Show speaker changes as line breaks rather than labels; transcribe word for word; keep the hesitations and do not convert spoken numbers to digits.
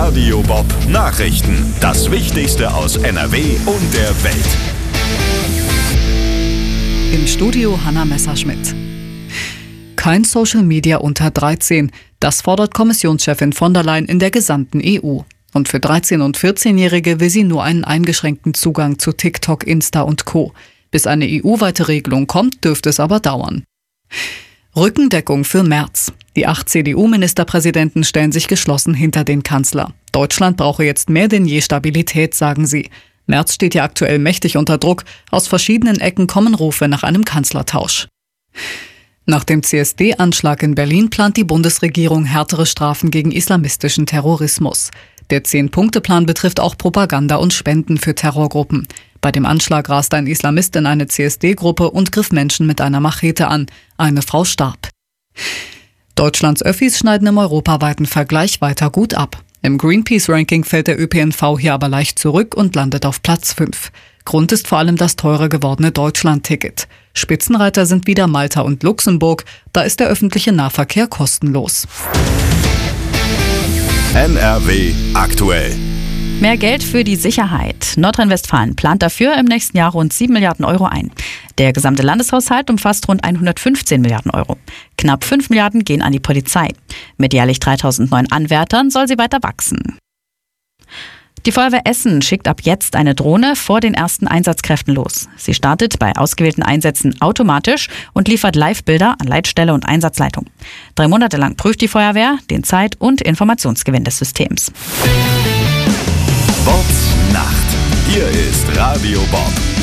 Radio Bob Nachrichten. Das Wichtigste aus N R W und der Welt.
Im Studio Hanna Messerschmidt. Kein Social Media unter dreizehn. Das fordert Kommissionschefin von der Leyen in der gesamten E U. Und für dreizehn- und vierzehnjährige will sie nur einen eingeschränkten Zugang zu TikTok, Insta und Co. Bis eine E U-weite Regelung kommt, dürfte es aber dauern. Rückendeckung für Merz. Die acht C D U-Ministerpräsidenten stellen sich geschlossen hinter den Kanzler. Deutschland brauche jetzt mehr denn je Stabilität, sagen sie. Merz steht ja aktuell mächtig unter Druck. Aus verschiedenen Ecken kommen Rufe nach einem Kanzlertausch. Nach dem C S D-Anschlag in Berlin plant die Bundesregierung härtere Strafen gegen islamistischen Terrorismus. Der Zehn-Punkte-Plan betrifft auch Propaganda und Spenden für Terrorgruppen. Bei dem Anschlag raste ein Islamist in eine C S D-Gruppe und griff Menschen mit einer Machete an. Eine Frau starb. Deutschlands Öffis schneiden im europaweiten Vergleich weiter gut ab. Im Greenpeace-Ranking fällt der Ö P N V hier aber leicht zurück und landet auf Platz fünf. Grund ist vor allem das teurer gewordene Deutschland-Ticket. Spitzenreiter sind wieder Malta und Luxemburg. Da ist der öffentliche Nahverkehr kostenlos.
N R W aktuell.
Mehr Geld für die Sicherheit. Nordrhein-Westfalen plant dafür im nächsten Jahr rund sieben Milliarden Euro ein. Der gesamte Landeshaushalt umfasst rund hundertfünfzehn Milliarden Euro. Knapp fünf Milliarden gehen an die Polizei. Mit jährlich dreitausend neuen Anwärtern soll sie weiter wachsen. Die Feuerwehr Essen schickt ab jetzt eine Drohne vor den ersten Einsatzkräften los. Sie startet bei ausgewählten Einsätzen automatisch und liefert Live-Bilder an Leitstelle und Einsatzleitung. Drei Monate lang prüft die Feuerwehr den Zeit- und Informationsgewinn des Systems.
Bobs Nacht. Hier ist Radio Bob.